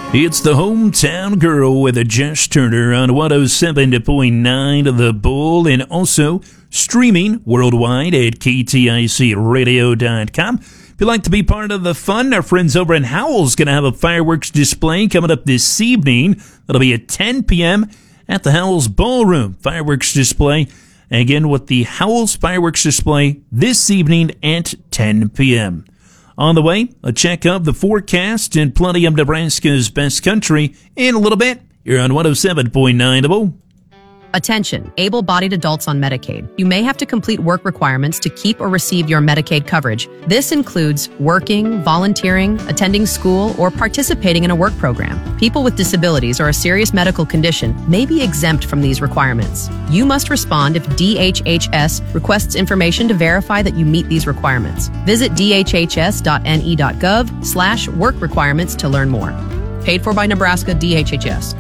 It's the Hometown Girl with a Josh Turner on 107.9 of The Bull, and also streaming worldwide at KTICradio.com. If you'd like to be part of the fun, our friends over in Howell's going to have a fireworks display coming up this evening. That'll be at 10 p.m. at the Howell's Ballroom. Fireworks display, again, with the Howell's fireworks display this evening at 10 p.m. On the way, a check of the forecast and plenty of Nebraska's best country in a little bit. You're on 107.9 The Bull. Attention, able-bodied adults on Medicaid. You may have to complete work requirements to keep or receive your Medicaid coverage. This includes working, volunteering, attending school, or participating in a work program. People with disabilities or a serious medical condition may be exempt from these requirements. You must respond if DHHS requests information to verify that you meet these requirements. Visit dhhs.ne.gov/work requirements to learn more. Paid for by Nebraska DHHS.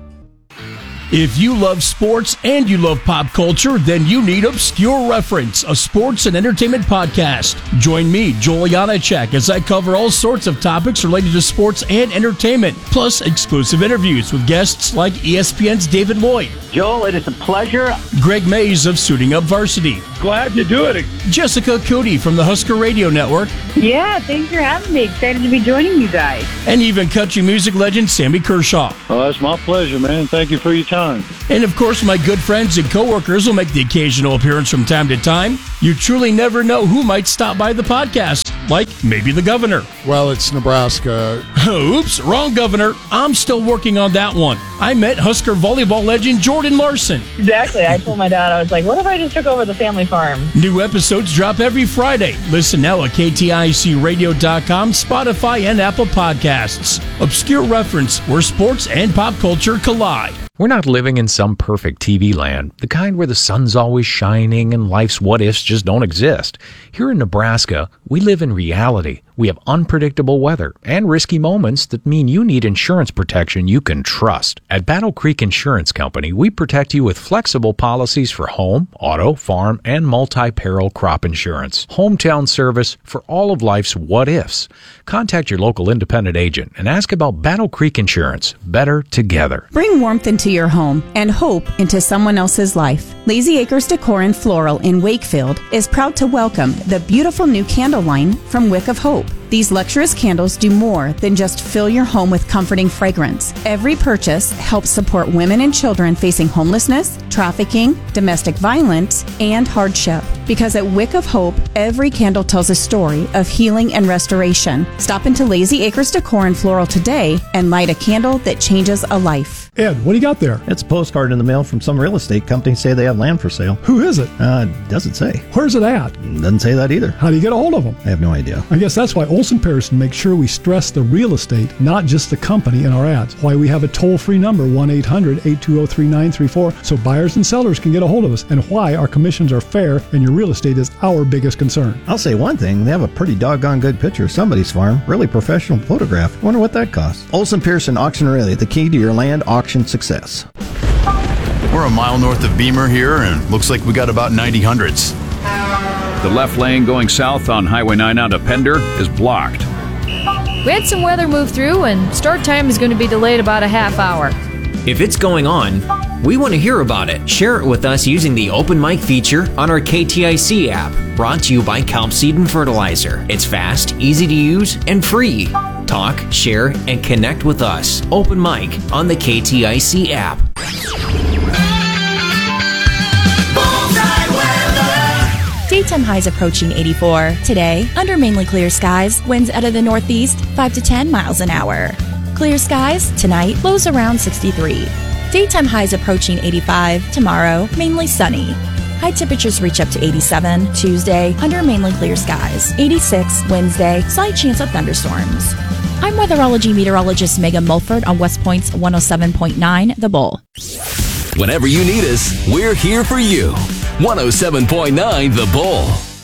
If you love sports and you love pop culture, then you need Obscure Reference, a sports and entertainment podcast. Join me, Joel Janacek, as I cover all sorts of topics related to sports and entertainment, plus exclusive interviews with guests like ESPN's David Lloyd. Joel, it is a pleasure. Greg Mays of Suiting Up Varsity. Glad to do it. Jessica Cootie from the Husker Radio Network. Yeah, thanks for having me. Excited to be joining you guys. And even country music legend Sammy Kershaw. Oh, that's my pleasure, man. Thank you for your time. And of course, my good friends and coworkers will make the occasional appearance from time to time. You truly never know who might stop by the podcast, like maybe the governor. Well, it's Nebraska. Oops, wrong governor. I'm still working on that one. I met Husker volleyball legend Jordan Larson. Exactly. I told my dad, I was like, what if I just took over the family farm? New episodes drop every Friday. Listen now at KTICradio.com, Spotify, and Apple Podcasts. Obscure Reference, where sports and pop culture collide. We're not living in some perfect TV land, the kind where the sun's always shining and life's what-ifs just don't exist. Here in Nebraska, we live in reality. We have unpredictable weather and risky moments that mean you need insurance protection you can trust. At Battle Creek Insurance Company, we protect you with flexible policies for home, auto, farm, and multi-peril crop insurance. Hometown service for all of life's what-ifs. Contact your local independent agent and ask about Battle Creek Insurance. Better together. Bring warmth into your home and hope into someone else's life. Lazy Acres Decor and Floral in Wakefield is proud to welcome the beautiful new candle line from Wick of Hope. These luxurious candles do more than just fill your home with comforting fragrance. Every purchase helps support women and children facing homelessness, trafficking, domestic violence, and hardship. Because at Wick of Hope, every candle tells a story of healing and restoration. Stop into Lazy Acres Decor and Floral today and light a candle that changes a life. Ed, what do you got there? It's a postcard in the mail from some real estate company say they have land for sale. Who is it? Doesn't say. Where's it at? Doesn't say that either. How do you get a hold of them? I have no idea. I guess that's why Olson Pearson makes sure we stress the real estate, not just the company in our ads. Why we have a toll-free number, 1-800-820-3934, so buyers and sellers can get a hold of us, and why our commissions are fair and your real estate is our biggest concern. I'll say one thing, they have a pretty doggone good picture of somebody's farm. Really professional photograph. Wonder what that costs. Olson Pearson Auction Aurelia, the key to your land auction success. We're a mile north of Beamer here, and looks like we got about 90 hundredths. The left lane going south on Highway 9 out of Pender is blocked. We had some weather move through, and start time is going to be delayed about a half hour. If it's going on, we want to hear about it. Share it with us using the Open Mic feature on our KTIC app. Brought to you by Kelp Seed and Fertilizer. It's fast, easy to use, and free. Talk, share, and connect with us. Open Mic on the KTIC app. Daytime highs approaching 84. Today, under mainly clear skies, winds out of the northeast, 5 to 10 miles an hour. Clear skies, tonight, lows around 63. Daytime highs approaching 85. Tomorrow, mainly sunny. High temperatures reach up to 87. Tuesday, under mainly clear skies. 86. Wednesday, slight chance of thunderstorms. I'm weatherology meteorologist Megan Mulford on West Point's 107.9 The Bull. Whenever you need us, we're here for you. 107.9 The Bull.